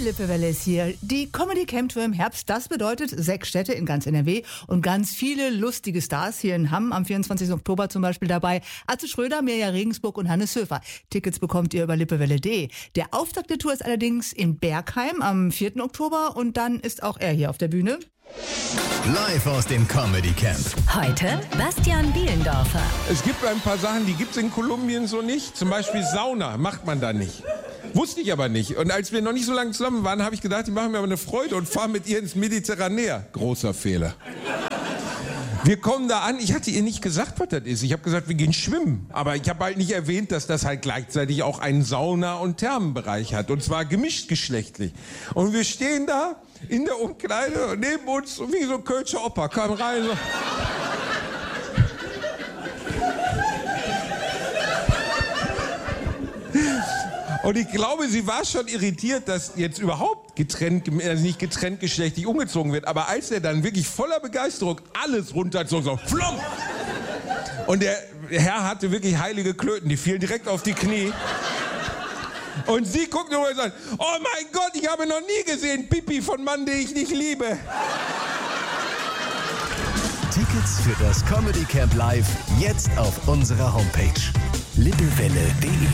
Lippewelle ist hier. Die Comedy Camp Tour im Herbst, das bedeutet 6 Städte in ganz NRW und ganz viele lustige Stars hier in Hamm am 24. Oktober zum Beispiel dabei. Atze Schröder, Mirja Regensburg und Hannes Höfer. Tickets bekommt ihr über lippewelle.de. Der Auftakt der Tour ist allerdings in Bergheim am 4. Oktober und dann ist auch er hier auf der Bühne. Live aus dem Comedy Camp. Heute Bastian Bielendorfer. Es gibt ein paar Sachen, die gibt es in Kolumbien so nicht. Zum Beispiel Sauna macht man da nicht. Wusste ich aber nicht. Und als wir noch nicht so lange zusammen waren, habe ich gedacht, die machen mir aber eine Freude und fahren mit ihr ins Mediterranär. Großer Fehler. Wir kommen da an, ich hatte ihr nicht gesagt, was das ist. Ich habe gesagt, wir gehen schwimmen. Aber ich habe halt nicht erwähnt, dass das halt gleichzeitig auch einen Sauna- und Thermenbereich hat. Und zwar gemischtgeschlechtlich. Und wir stehen da in der Umkleide und neben uns, wie so ein Kölscher Opa, kam rein so. Und ich glaube, sie war schon irritiert, dass jetzt überhaupt nicht getrenntgeschlechtlich umgezogen wird. Aber als er dann wirklich voller Begeisterung alles runterzog, so flom! Und der Herr hatte wirklich heilige Klöten, die fielen direkt auf die Knie. Und sie guckt nur und sagt, oh mein Gott, ich habe noch nie gesehen Pipi von Mann, den ich nicht liebe. Tickets für das Comedy Camp Live jetzt auf unserer Homepage lippewelle.de.